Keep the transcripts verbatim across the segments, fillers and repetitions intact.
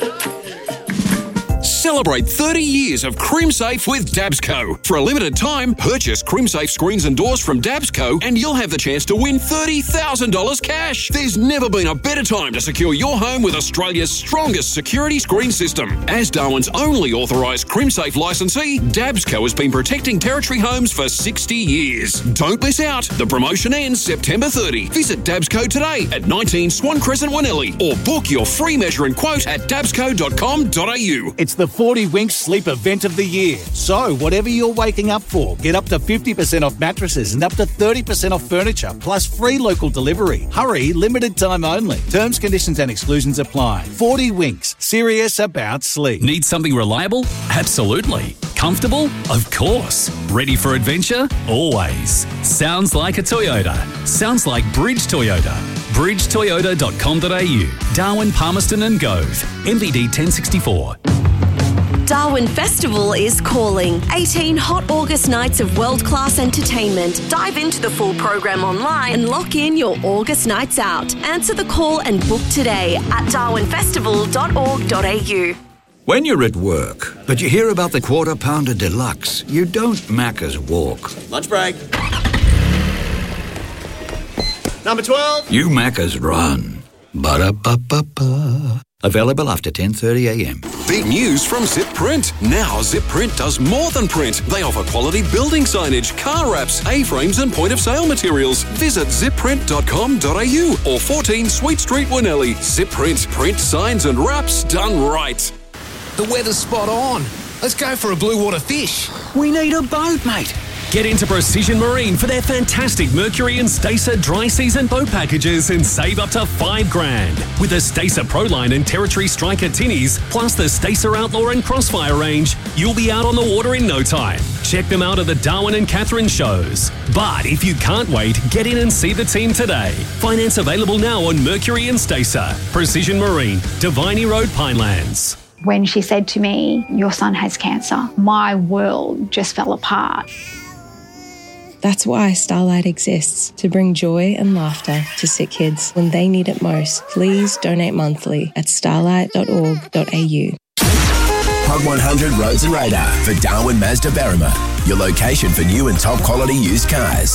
Celebrate thirty years of CrimSafe with Dabsco. For a limited time, purchase CrimSafe screens and doors from Dabsco and you'll have the chance to win thirty thousand dollars cash. There's never been a better time to secure your home with Australia's strongest security screen system. As Darwin's only authorised CrimSafe licensee, Dabsco has been protecting Territory homes for sixty years. Don't miss out. The promotion ends September thirtieth. Visit Dabsco today at nineteen Swan Crescent, Wanelli, or book your free measure and quote at dabsco dot com dot a u. It's the forty Winks Sleep Event of the Year. So, whatever you're waking up for, get up to fifty percent off mattresses and up to thirty percent off furniture, plus free local delivery. Hurry, limited time only. Terms, conditions and exclusions apply. forty Winks, serious about sleep. Need something reliable? Absolutely. Comfortable? Of course. Ready for adventure? Always. Sounds like a Toyota. Sounds like Bridge Toyota. bridge toyota dot com dot a u. Darwin, Palmerston and Gove. M V D ten sixty-four. Darwin Festival is calling. eighteen hot August nights of world-class entertainment. Dive into the full program online and lock in your August nights out. Answer the call and book today at darwin festival dot org dot a u. When you're at work, but you hear about the Quarter Pounder Deluxe, you don't Macca's walk. Lunch break. Number twelve. You Macca's run. Ba-da-ba-ba-ba. Available after ten thirty a m. Big news from Zip Print. Now Zip Print does more than print. They offer quality building signage, car wraps, A-frames and point-of-sale materials. Visit zip print dot com dot a u or fourteen Sweet Street, Wanelli. Zip Print. Print signs and wraps done right. The weather's spot on. Let's go for a blue water fish. We need a boat, mate. Get into Precision Marine for their fantastic Mercury and Stacer dry season boat packages and save up to five grand. With the Stacer Proline and Territory Striker tinnies, plus the Stacer Outlaw and Crossfire range, you'll be out on the water in no time. Check them out at the Darwin and Catherine shows. But if you can't wait, get in and see the team today. Finance available now on Mercury and Stacer. Precision Marine, Diviny Road, Pinelands. When she said to me, "Your son has cancer," my world just fell apart. That's why Starlight exists, to bring joy and laughter to sick kids when they need it most. Please donate monthly at starlight dot org dot a u. Hot one hundred Roads and Radar for Darwin Mazda Berrima, your location for new and top quality used cars.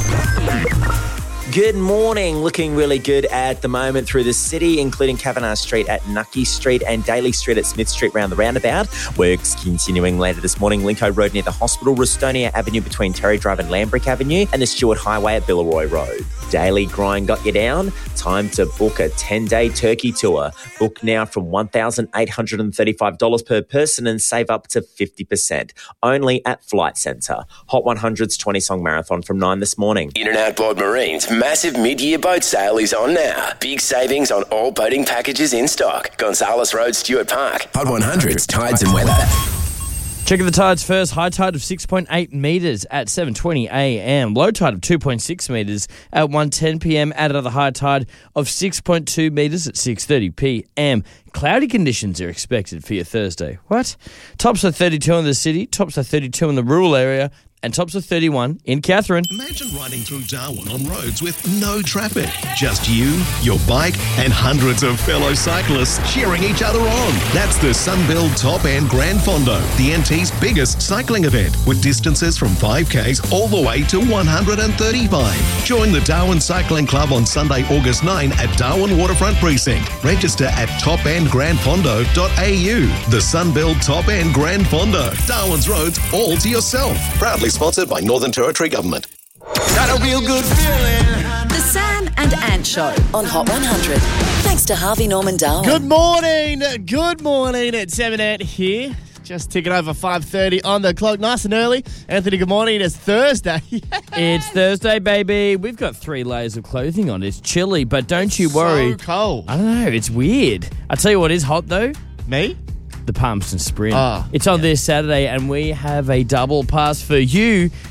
Good morning. Looking really good at the moment through the city, including Kavanagh Street at Nucky Street and Daly Street at Smith Street round the roundabout. Works continuing later this morning. Lincoln Road near the hospital, Rustonia Avenue between Terry Drive and Lambrick Avenue, and the Stewart Highway at Billaroy Road. Daily grind got you down? Time to book a ten-day turkey tour. Book now from one thousand eight hundred thirty-five dollars per person and save up to fifty percent. Only at Flight Centre. Hot one hundred's twenty-song marathon from nine this morning. In and Outboard Marine's massive mid-year boat sale is on now. Big savings on all boating packages in stock. Gonzales Road, Stewart Park. Hot one hundred's tides and weather. Checking the tides first. High tide of six point eight metres at seven twenty a m. Low tide of two point six metres at one ten p m. Added to the high tide of six point two metres at six thirty p m. Cloudy conditions are expected for your Thursday. What? Tops are thirty-two in the city, tops are thirty-two in the rural area, and tops of thirty-one in Catherine. Imagine riding through Darwin on roads with no traffic. Just you, your bike, and hundreds of fellow cyclists cheering each other on. That's the Sunbelt Top End Grand Fondo, the N T's biggest cycling event, with distances from five Ks all the way to one hundred thirty-five. Join the Darwin Cycling Club on Sunday, August ninth at Darwin Waterfront Precinct. Register at top end grand fondo dot a u. The Sunbelt Top End Grand Fondo. Darwin's roads all to yourself. Proudly sponsored by Northern Territory Government. Got a real good feeling. The Sam and Ant Show on Hot one hundred. Thanks to Harvey Norman Darwin. Good morning. Good morning. It's Sam and Ant here. Just ticking over five thirty on the clock. Nice and early. Anthony, good morning. It's Thursday. It's Thursday, baby. We've got three layers of clothing on. It's chilly, but don't you worry. So cold. I don't know. It's weird. I tell you what is hot, though. Me? The Palmerston Sprint. Oh, it's on yeah. this Saturday, and we have a double pass for you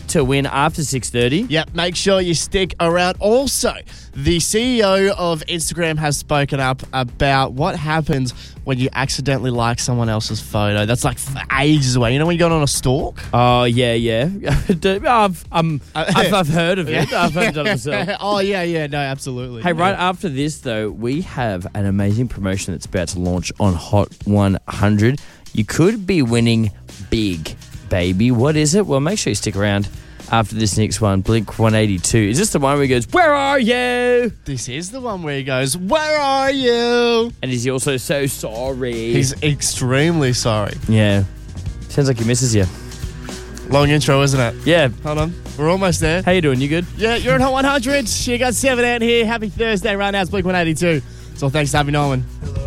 to win after six thirty. Yep, make sure you stick around. Also, the C E O of Instagram has spoken up about what happens when you accidentally like someone else's photo. That's like ages away. You know when you go on a stalk? Oh, yeah, yeah. I've, um, I've, I've heard of it. I've heard of it myself. Oh, yeah, yeah. No, absolutely. Hey, right yeah. after this, though, we have an amazing promotion that's about to launch on Hot one hundred. You could be winning big, baby. What is it? Well, make sure you stick around after this next one. Blink one eighty-two. Is this the one where he goes, where are you? This is the one where he goes, where are you? And is he also so sorry? He's extremely sorry. Yeah. Sounds like he misses you. Long intro, isn't it? Yeah. Hold on. We're almost there. How you doing? You good? Yeah, you're at Hot one hundred. You got seven out here. Happy Thursday. Right now it's Blink one eighty-two. So thanks to Abby Norman.